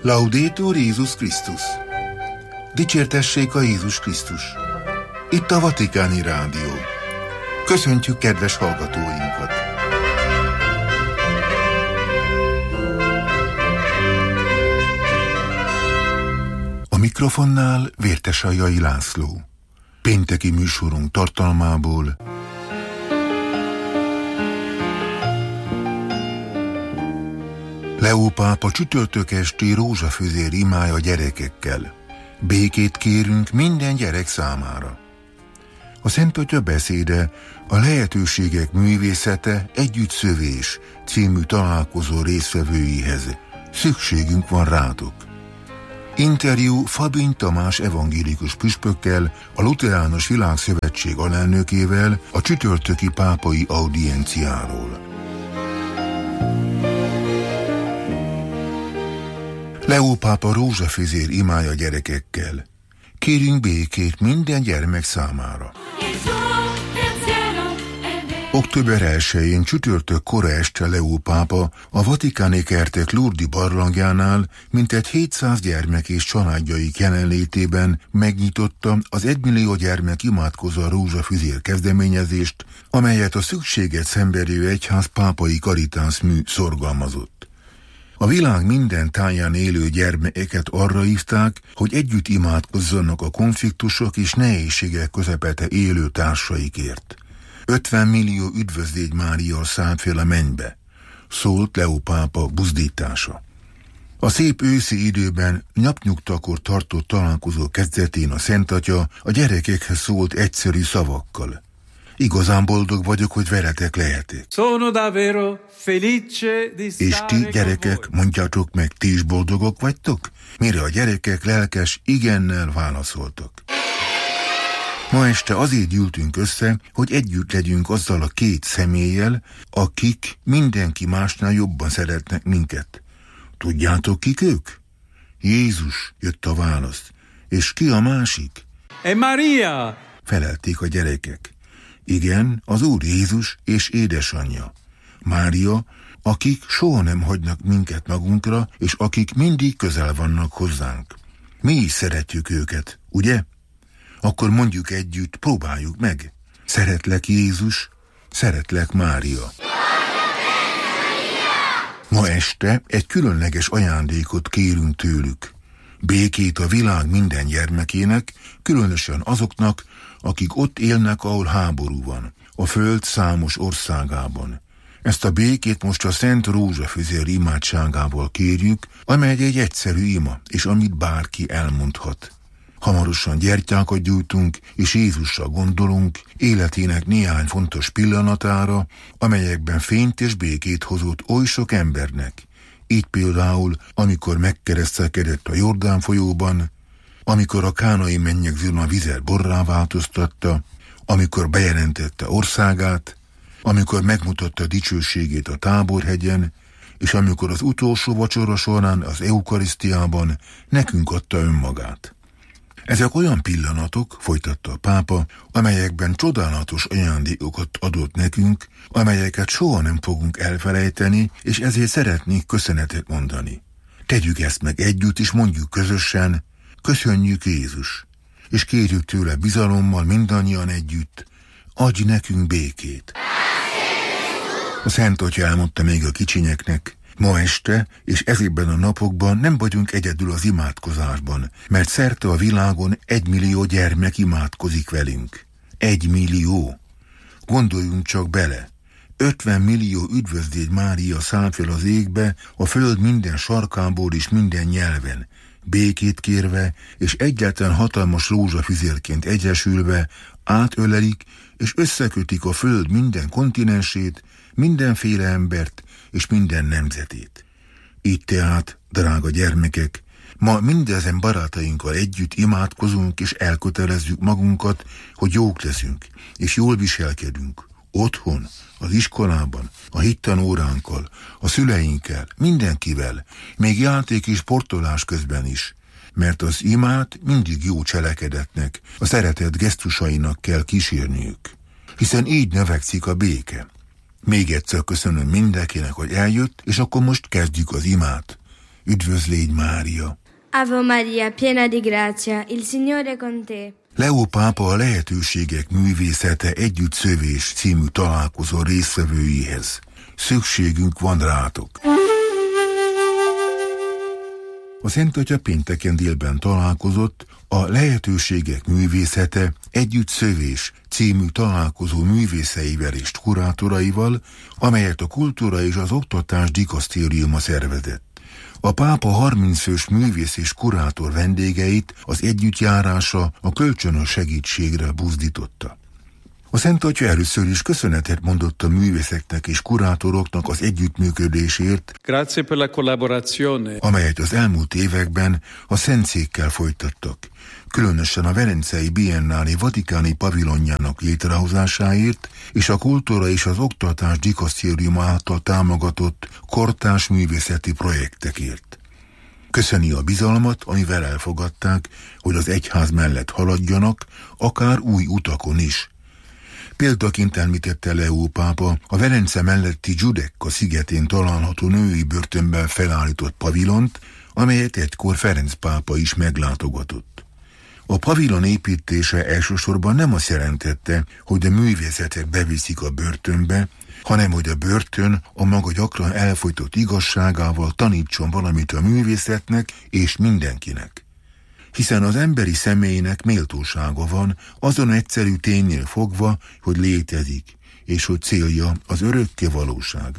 Laudetur Jézus Krisztus! Dicsértessék a Jézus Krisztus! Itt a Vatikáni Rádió. Köszöntjük kedves hallgatóinkat! A mikrofonnál Vértesajjai László. Pénteki műsorunk tartalmából: Leó pápa csütörtök esti rózsafüzér imája gyerekekkel. Békét kérünk minden gyerek számára. A Szent Atya beszéde a Lehetőségek művészete együttszövés című találkozó résztvevőihez. Szükségünk van rátok. Interjú Fabin Tamás evangélikus püspökkel, a Luterános Világszövetség alelnökével a csütörtöki pápai audienciáról. Leó pápa rózsafüzér imája gyerekekkel. Kérjünk békét minden gyermek számára. Október 1-én csütörtök kora este Leó pápa a vatikáni kertek Lourdes barlangjánál mintegy 700 gyermek és családjaik jelenlétében megnyitotta az 1 millió gyermek imádkozza rózsafüzér kezdeményezést, amelyet a Szükséget Szenvedő Egyház pápai Caritas mű szorgalmazott. A világ minden táján élő gyermekeket arra hívták, hogy együtt imádkozzanak a konfliktusok és nehézségek közepette élő társaikért. 50 millió üdvözlégy Mária szállt fel a mennybe, szólt Leó pápa buzdítása. A szép őszi időben napnyugtakor tartott találkozó kezdetén a Szent Atya a gyerekekhez szólt egyszerű szavakkal. Igazán boldog vagyok, hogy veletek lehetek. És ti, gyerekek, mondjátok meg, ti is boldogok vagytok? Mire a gyerekek lelkes igennel válaszoltak. Ma este azért gyűltünk össze, hogy együtt legyünk azzal a 2 személlyel, akik mindenki másnál jobban szeretnek minket. Tudjátok, kik ők? Jézus, jött a válasz. És ki a másik? Maria! Felelték a gyerekek. Igen, az Úr Jézus és édesanyja, Mária, akik soha nem hagynak minket magunkra, és akik mindig közel vannak hozzánk. Mi is szeretjük őket, ugye? Akkor mondjuk együtt, próbáljuk meg. Szeretlek Jézus, szeretlek Mária. Ma este egy különleges ajándékot kérünk tőlük. Békét a világ minden gyermekének, különösen azoknak, akik ott élnek, ahol háború van, a föld számos országában. Ezt a békét most a Szent Rózsafüzér imádságával kérjük, amely egy egyszerű ima, és amit bárki elmondhat. Hamarosan gyertyákat gyújtunk, és Jézusra gondolunk, életének néhány fontos pillanatára, amelyekben fényt és békét hozott oly sok embernek. Így például, amikor megkeresztelkedett a Jordán folyóban, amikor a kánai mennyegzőn a vizet borrá változtatta, amikor bejelentette országát, amikor megmutatta dicsőségét a Táborhegyen, és amikor az utolsó vacsora során az eukarisztiában nekünk adta önmagát. Ezek olyan pillanatok, folytatta a pápa, amelyekben csodálatos ajándékokat adott nekünk, amelyeket soha nem fogunk elfelejteni, és ezért szeretnék köszönetet mondani. Tegyük ezt meg együtt, és mondjuk közösen: köszönjük Jézus, és kérjük tőle bizalommal mindannyian együtt: adj nekünk békét. A Szent Atya elmondta még a kicsinyeknek: ma este és ezekben a napokban nem vagyunk egyedül az imádkozásban, mert szerte a világon 1 millió gyermek imádkozik velünk. 1 millió! Gondoljunk csak bele! 50 millió üdvözlégy Mária szállt fel az égbe, a föld minden sarkából és minden nyelven, békét kérve, és egyáltalán hatalmas rózsafüzérként egyesülve átölelik és összekötik a föld minden kontinensét, mindenféle embert és minden nemzetét. Így tehát, drága gyermekek, ma mindezen barátainkkal együtt imádkozunk és elkötelezzük magunkat, hogy jók leszünk és jól viselkedünk. Otthon, az iskolában, a hittanóránkkal, a szüleinkkel, mindenkivel, még játék és sportolás közben is, mert az imát mindig jó cselekedetnek, a szeretet gesztusainak kell kísérniük, hiszen így növekszik a béke. Még egyszer köszönöm mindenkinek, hogy eljött, és akkor most kezdjük az imát. Üdvözlégy Mária! Ave Maria, piena di grazia, il Signore con te. Leó pápa a Lehetőségek művészete együttszövés című találkozó résztvevőihez. Szükségünk van rátok! A Szent Atya pénteken délben találkozott a Lehetőségek művészete együttszövés című találkozó művészeivel és kurátoraival, amelyet a Kultúra és az Oktatás Dikasztériuma szervezett. A pápa 30 fős művész és kurátor vendégeit az együttjárása, a kölcsönös segítségre buzdította. A Szent Atya először is köszönetet mondott a művészeknek és kurátoroknak az együttműködésért, Grazie per la collaborazione, amelyet az elmúlt években a Szentszékkel folytattak, különösen a Velencei Biennáli Vatikáni pavilonjának létrehozásáért és a Kultúra és az Oktatás Dikasztériuma által támogatott kortárs művészeti projektekért. Köszöni a bizalmat, amivel elfogadták, hogy az egyház mellett haladjanak, akár új utakon is. Példaként említette Leó pápa a Velence melletti Giudecca szigetén található női börtönben felállított pavilont, amelyet egykor Ferenc pápa is meglátogatott. A pavilon építése elsősorban nem azt jelentette, hogy a művészetek beviszik a börtönbe, hanem hogy a börtön a maga gyakran elfojtott igazságával tanítson valamit a művészetnek és mindenkinek. Hiszen az emberi személynek méltósága van, azon egyszerű ténynél fogva, hogy létezik, és hogy célja az örökké valóság.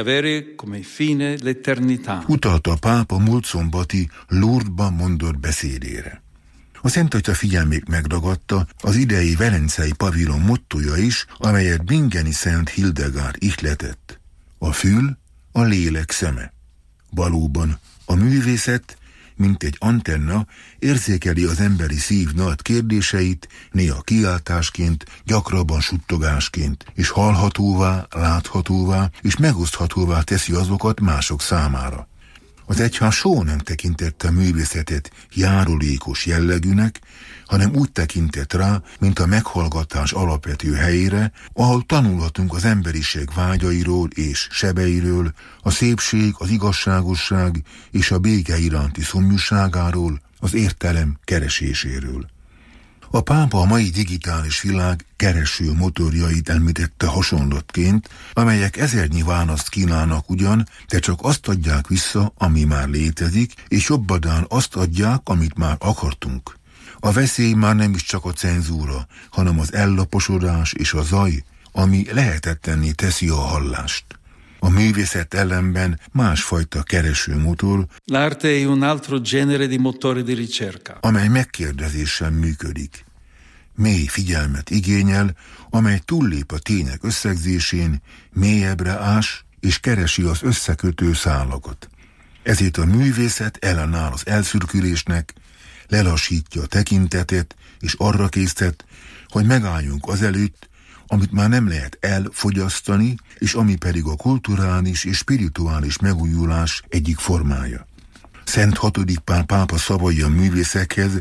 Utalt a pápa múlt szombati Lourdesban mondott beszédére. A Szent Atya figyelmét megragadta az idei velencei pavilon mottója is, amelyet Bingeni Szent Hildegard ihletett. A fül a lélek szeme. Valóban a művészet, mint egy antenna, érzékeli az emberi szív nagy kérdéseit, néha kiáltásként, gyakrabban suttogásként, és hallhatóvá, láthatóvá és megoszthatóvá teszi azokat mások számára. Az egyház soha nem tekintette a művészetet járulékos jellegűnek, hanem úgy tekintett rá, mint a meghallgatás alapvető helyére, ahol tanulhatunk az emberiség vágyairól és sebeiről, a szépség, az igazságosság és a béke iránti szomjúságáról, az értelem kereséséről. A pápa a mai digitális világ kereső motorjait említette hasonlatként, amelyek ezernyi választ kínálnak ugyan, de csak azt adják vissza, ami már létezik, és jobbadán azt adják, amit már akartunk. A veszély már nem is csak a cenzúra, hanem az ellaposodás és a zaj, ami lehetetlenné teszi a hallást. A művészet ellenben másfajta keresőmotor, l'arte è un altro genere di motore di ricerca, amely megkérdezéssel működik. Mély figyelmet igényel, amely túllép a tények összegzésén, mélyebbre ás és keresi az összekötő szálakat. Ezért a művészet ellenáll az elszürkülésnek, lelassítja a tekintetet és arra késztet, hogy megálljunk azelőtt, amit már nem lehet elfogyasztani, és ami pedig a kulturális és spirituális megújulás egyik formája. Szent VI. Pál pápa szavai a művészekhez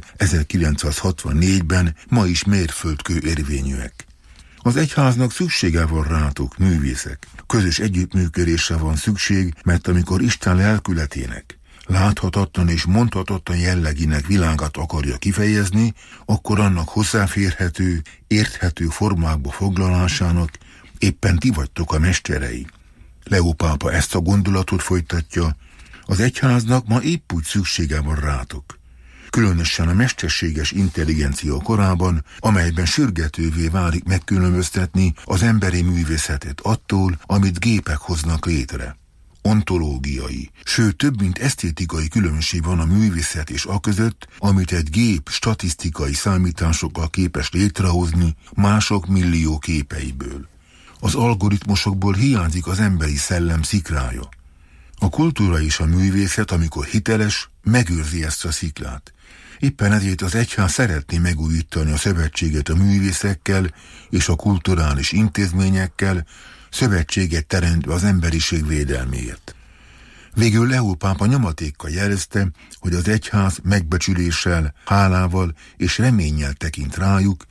1964-ben ma is mérföldkő érvényűek. Az egyháznak szüksége van rátok, művészek. Közös együttműködésre van szükség, mert amikor Isten lelkületének láthatatlan és mondhatatlan jellegének világát akarja kifejezni, akkor annak hozzáférhető, érthető formákba foglalásának éppen ti vagytok a mesterei. Leó pápa ezt a gondolatot folytatja, az egyháznak ma épp úgy szüksége van rátok. Különösen a mesterséges intelligencia korában, amelyben sürgetővé válik megkülönböztetni az emberi művészetet attól, amit gépek hoznak létre. Ontológiai, sőt több mint esztétikai különbség van a művészet és aközött, amit egy gép statisztikai számításokkal képes létrehozni mások millió képeiből. Az algoritmusokból hiányzik az emberi szellem szikrája. A kultúra és a művészet, amikor hiteles, megőrzi ezt a sziklát. Éppen ezért az egyház szeretné megújítani a szövetséget a művészekkel és a kulturális intézményekkel, szövetséget teremtve az emberiség védelméért. Végül Leó pápa nyomatékkal jelezte, hogy az egyház megbecsüléssel, hálával és reménnyel tekint rájuk,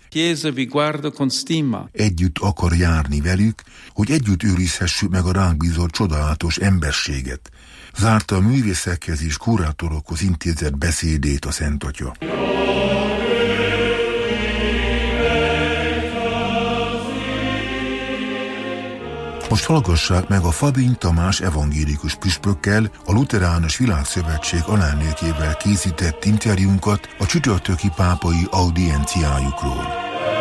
együtt akar járni velük, hogy együtt őrizhessük meg a ránk bízott csodálatos emberséget, zárta a művészekhez és kurátorokhoz intézett beszédét a Szent Atya. Most hallgassák meg a Fabin Tamás evangélikus püspökkel, a Luteránus Világszövetség alelnökével készített interjúnkat a csütörtöki pápai audienciájukról.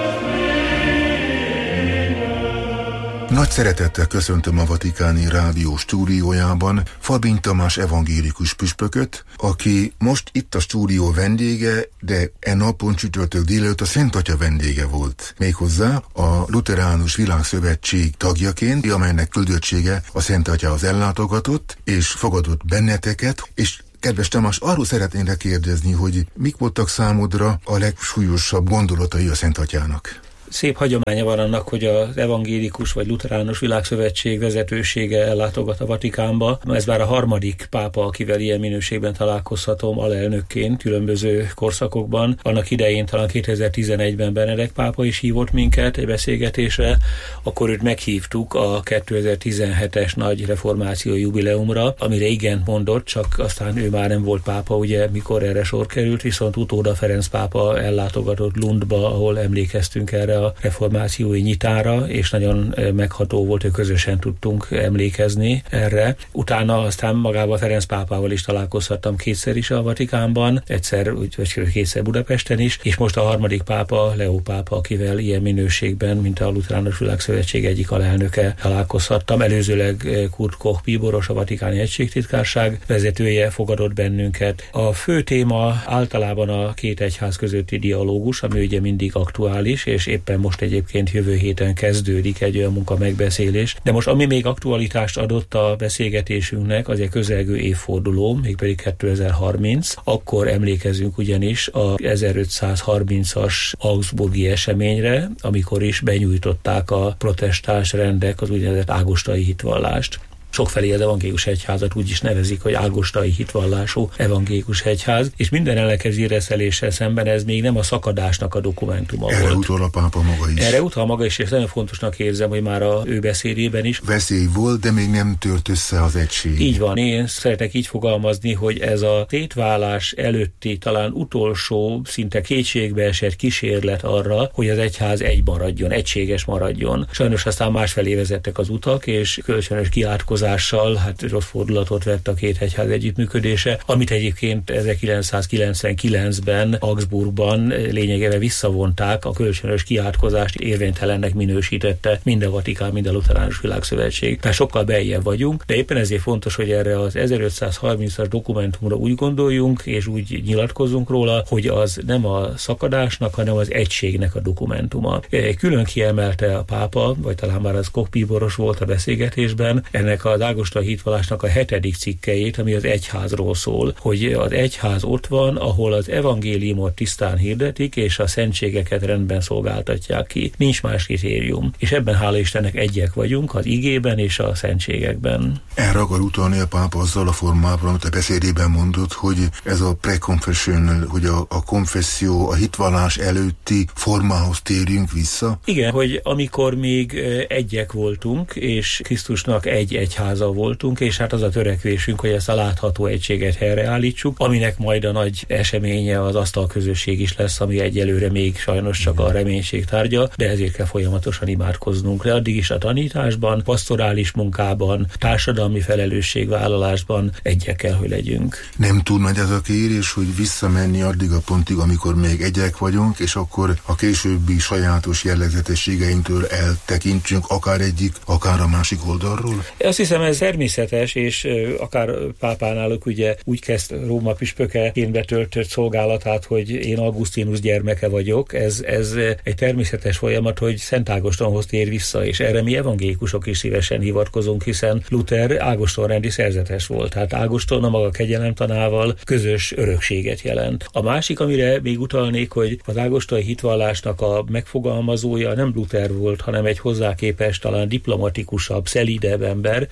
Nagy szeretettel köszöntöm a Vatikáni Rádió stúdiójában Fabin Tamás evangélikus püspököt, aki most itt a stúdió vendége, de e napon csütörtök délelőtt a Szent Atya vendége volt. Méghozzá a Luteránus Világszövetség tagjaként, amelynek küldöttsége a Szent Atyához ellátogatott, és fogadott benneteket, és kedves Tamás, arról szeretnék kérdezni, hogy mik voltak számodra a legsúlyosabb gondolatai a Szent Atyának? Szép hagyománya van annak, hogy az evangélikus vagy luteránus világszövetség vezetősége ellátogat a Vatikánba. Ez már a harmadik pápa, akivel ilyen minőségben találkozhatom alelnökként különböző korszakokban. Annak idején talán 2011-ben Benedek pápa is hívott minket egy beszélgetésre, akkor őt meghívtuk a 2017-es nagy reformáció jubileumra, amire igent mondott, csak aztán ő már nem volt pápa, ugye, mikor erre sor került, viszont utóda Ferenc pápa ellátogatott Lundba, ahol emlékeztünk erre a reformációi nyitára, és nagyon megható volt, hogy közösen tudtunk emlékezni erre. Utána aztán magával Ferenc pápával is találkozhattam kétszer is a Vatikánban, egyszer, vagy kétszer Budapesten is, és most a harmadik pápa, Leó pápa, akivel ilyen minőségben, mint a Luteránus Világszövetség egyik alelnöke találkozhattam. Előzőleg Kurt Koch bíboros, a Vatikáni Egységtitkárság vezetője fogadott bennünket. A fő téma általában a két egyház közötti dialógus, ami ugye mindig aktuális, és éppen most egyébként jövő héten kezdődik egy olyan munka megbeszélés. De most ami még aktualitást adott a beszélgetésünknek, az egy közelgő évforduló, mégpedig 2030. Akkor emlékezünk ugyanis a 1530-as augsburgi eseményre, amikor is benyújtották a protestáns rendek az úgynevezett ágostai hitvallást. Sokfelé az evangélikus egyházat úgy is nevezik, hogy ágostai hitvallású evangélikus egyház, és minden ellenkező reszeléssel szemben ez még nem a szakadásnak a dokumentuma volt. Erre utal a pápa maga is. Erre utal maga is, és nagyon fontosnak érzem, hogy már a ő beszédében is. Veszély volt, de még nem tört össze az egység. Így van. Én szeretek így fogalmazni, hogy ez a szétválás előtti, talán utolsó, szinte kétségbe esett kísérlet arra, hogy az egyház egy maradjon, egységes maradjon. Sajnos aztán másfelé vezettek az utak, és kölcsönös kiátkozással, hát rossz fordulatot vett a két egyház együttműködése, amit egyébként 1999-ben Augsburgban lényegében visszavonták, a kölcsönös kiátkozást érvénytelennek minősítette mind a Vatikán, mind a Luteránus Világszövetség. Tehát sokkal beljebb vagyunk, de éppen ezért fontos, hogy erre az 1530-as dokumentumra úgy gondoljunk, és úgy nyilatkozzunk róla, hogy az nem a szakadásnak, hanem az egységnek a dokumentuma. Külön kiemelte a pápa, vagy talán már az Koch bíboros volt a beszélgetésben, ennek az ágostai hitvallásnak a 7. cikkeit, ami az egyházról szól, hogy az egyház ott van, ahol az evangéliumot tisztán hirdetik, és a szentségeket rendben szolgáltatják ki. Nincs más kritérium. És ebben hála Istennek egyek vagyunk, az igében és a szentségekben. Erre akar utalni a pápa azzal a formában, amit a beszédében mondott, hogy ez a pre-confessional, hogy a konfesszió, a hitvallás előtti formához térjünk vissza? Igen, hogy amikor még egyek voltunk, és Krisztusnak egy egyháza voltunk, és hát az a törekvésünk, hogy ezt a látható egységet helyreállítsuk, aminek majd a nagy eseménye az asztalközösség is lesz, ami egyelőre még sajnos csak a reménység tárgya, de ezért kell folyamatosan imádkoznunk. De addig is a tanításban, pastorális munkában, társadalmi felelősségvállalásban egyek kell, hogy legyünk. Nem túl nagy ez a kérés, hogy visszamenni addig a pontig, amikor még egyek vagyunk, és akkor a későbbi sajátos jellegzetességeinktől eltekintsünk, akár egyik, akár a másik oldalról? Azt hiszem, ez természetes, és akár pápánáluk ugye úgy kezd Róma püspökeként betöltött szolgálatát, hogy én Augustinus gyermeke vagyok. Ez egy természetes folyamat, hogy Szent Ágostonhoz tér vissza, és erre mi evangélikusok is szívesen hivatkozunk, hiszen Luther ágostonrendi szerzetes volt. Tehát Ágoston a maga kegyelemtanával közös örökséget jelent. A másik, amire még utalnék, hogy az ágostai hitvallásnak a megfogalmazója nem Luther volt, hanem egy hozzá képest talán diplomatikusabb, szelídebb ember,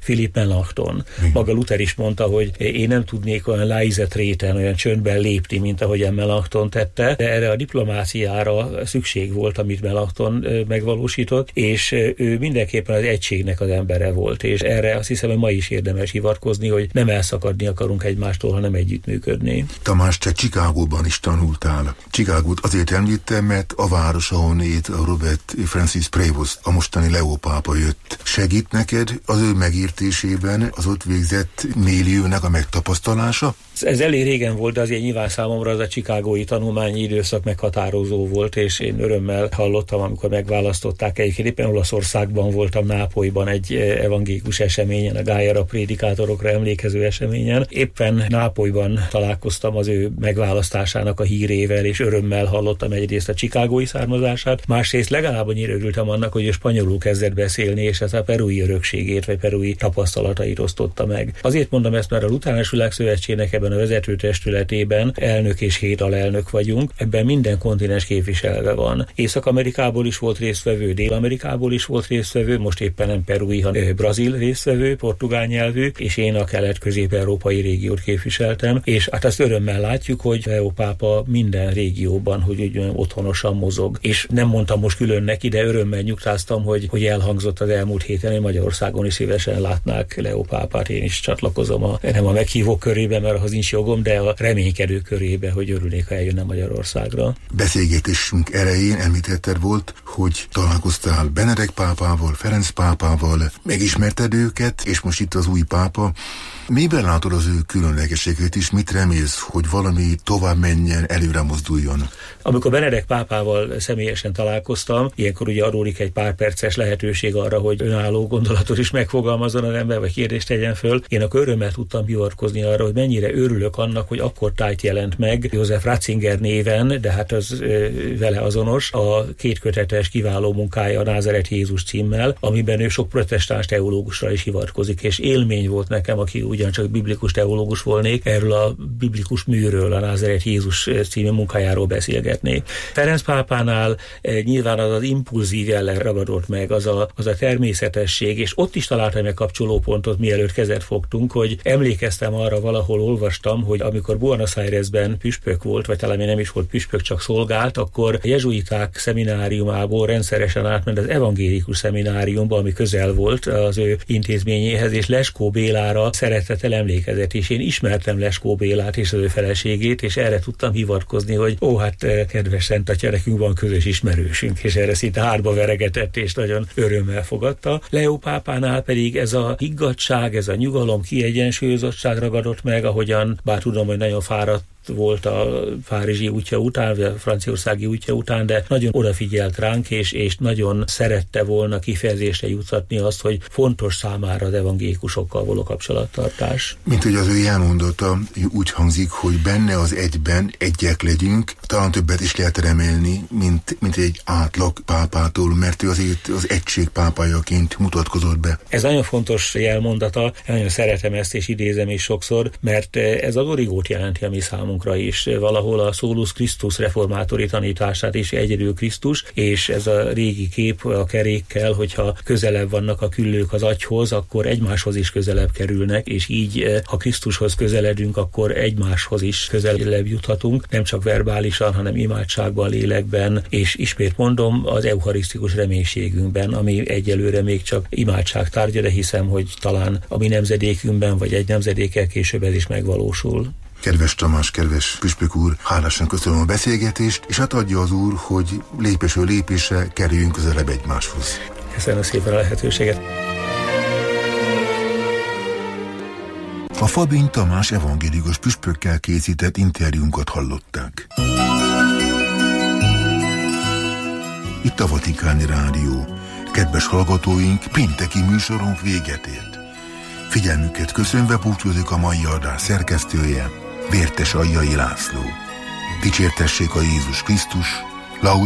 Philipp Melanchthon. Maga Luther is mondta, hogy én nem tudnék olyan leise treten, olyan csöndben lépni, mint ahogyan Melanchthon tette, de erre a diplomáciára szükség volt, amit Melanchthon megvalósított, és ő mindenképpen az egységnek az embere volt, és erre azt hiszem, hogy ma is érdemes hivatkozni, hogy nem elszakadni akarunk egymástól, hanem együttműködni. Tamás, te Chicagóban is tanultál. Chicagót azért említem, mert a város, ahonnét a Robert Francis Prevost, a mostani Leó pápa jött. Segít neked az ő megértésében az ott végzett milliónak a megtapasztalása? Ez elég régen volt, de azért nyilván számomra az a chicagói tanulmányi időszak meghatározó volt, és én örömmel hallottam, amikor megválasztották. Egyébként éppen Olaszországban voltam, Nápolyban egy evangélikus eseményen, a Gályara prédikátorokra emlékező eseményen. Éppen Nápolyban találkoztam az ő megválasztásának a hírével, és örömmel hallottam egyrészt a chicagói származását, másrészt legalább annyira örültem annak, hogy ő spanyolul kezdett beszélni, és ez a perui örökségét, vagy perui tapasztalatait osztotta meg. Azért mondom ezt, mert a Lutheránus Világszövetségnek ebben a vezető testületében elnök és 7 alelnök vagyunk, ebben minden kontinens képviselve van. Észak-Amerikából is volt résztvevő, Dél-Amerikából is volt résztvevő, most éppen nem perui, hanem brazil résztvevő, portugál nyelvű, és én a kelet-közép-európai régiót képviseltem, és hát azt örömmel látjuk, hogy Leó pápa minden régióban, hogy úgy otthonosan mozog. És nem mondtam most külön neki, de örömmel nyugtáztam, hogy elhangzott az elmúlt héten, hogy Magyarországon is szívesen látnák Leó pápát. Én is csatlakozom nem a meghívók körébe, mert ahhoz nincs jogom, de a reménykedő körébe, hogy örülnék, ha eljönne Magyarországra. Beszélgetésünk elején említetted volt, hogy találkoztál Benedek pápával, Ferenc pápával, megismerted őket, és most itt az új pápa. Miben látod az ő különlegességét is? Mit remélsz, hogy valami tovább menjen, előre mozduljon? Amikor Benedek pápával személyesen találkoztam, ilyenkor ugye adódik egy pár perces lehetőség arra, hogy önálló gondolatot is megfogalmazzon az ember, vagy kérdést tegyen föl. Én akkor örömmel tudtam hivatkozni arra, hogy mennyire örülök annak, hogy akkor tájt jelent meg József Ratzinger néven, de hát az vele azonos, a 2 kötetes kiváló munkája, a Názáreti Jézus címmel, amiben ő sok protestáns teológusra is hivatkozik, és élmény volt nekem, aki ugyancsak biblikus teológus volnék, erről a biblikus műről, a Názáreti Jézus című munkájáról beszélgetnék. Ferenc pápánál nyilván az impulzív jellem ragadott meg, az a természetesség, és ott is találtam meg kapcsolópontot, mielőtt kezet fogtunk, hogy emlékeztem arra, valahol olvastam, hogy amikor Buenos Airesben püspök volt, vagy talán nem is volt püspök, csak szolgált, akkor a jezsuiták szemináriumából rendszeresen átment az evangélikus szemináriumba, ami közel volt az ő intézményéhez, és Leskó Bélára szeretettel emlékezett, és én ismertem Leskó Bélát és az ő feleségét, és erre tudtam hivatkozni, hogy kedves Szent Atya, nekünk van közös ismerősünk, és erre szinte hárba veregetett, és nagyon örömmel fogadta. Leó pápánál pedig ez a higgadtság, ez a nyugalom, kiegyensúlyozottság ragadott meg, ahogyan, bár tudom, hogy nagyon fáradt volt a párizsi útja után, vagy a franciaországi útja után, de nagyon odafigyelt ránk, és nagyon szerette volna kifejezésre juttatni azt, hogy fontos számára az evangélikusokkal való kapcsolattartás. Mint hogy az ő elmondata úgy hangzik, hogy benne az egyben egyek legyünk, talán többet is lehet remélni, mint egy átlag pápától, mert ő azért az egység pápájaként mutatkozott be. Ez nagyon fontos jelmondata, nagyon szeretem ezt, és idézem is sokszor, mert ez az origót jelenti a mi számunkra is. Valahol a Solus Christus reformátori tanítását is, egyedül Krisztus, és ez a régi kép a kerékkel, hogyha közelebb vannak a küllők az agyhoz, akkor egymáshoz is közelebb kerülnek, és így, ha Krisztushoz közeledünk, akkor egymáshoz is közelebb juthatunk, nem csak verbálisan, hanem imádságban, lélekben, és ismét mondom, az eucharisztikus reménységünkben, ami egyelőre még csak imádság tárgya, de hiszem, hogy talán a mi nemzedékünkben, vagy egy nemzedékkel később ez is megvalósul. Kedves Tamás, kedves püspök úr, hálásan köszönöm a beszélgetést, és hát adja az úr, hogy lépésről lépésre kerüljünk közelebb egymáshoz. Köszönöm szépen a lehetőséget. A Fabin Tamás evangélikus püspökkel készített interjúnkat hallották. Itt a Vatikáni Rádió. Kedves hallgatóink, pénteki műsorunk véget ért. Figyelmüket köszönve búcsúzik a mai adás szerkesztője, Vértes Aljai László. Dicsértessék a Jézus Krisztus,